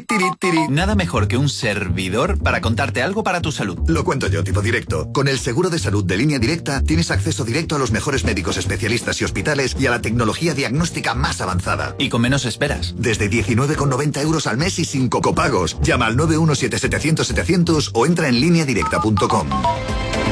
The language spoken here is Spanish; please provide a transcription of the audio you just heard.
Nada mejor que un servidor para contarte algo para tu salud. Lo cuento yo, tipo directo. Con el seguro de salud de Línea Directa tienes acceso directo a los mejores médicos especialistas y hospitales y a la tecnología diagnóstica más avanzada. Y con menos esperas. Desde 19,90 € al mes y sin copagos. Llama al 917-700-700 o entra en lineadirecta.com.